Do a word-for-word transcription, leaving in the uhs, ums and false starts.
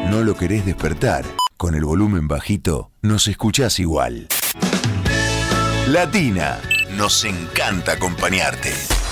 no lo querés despertar. Con el volumen bajito, nos escuchás igual. Latina, nos encanta acompañarte.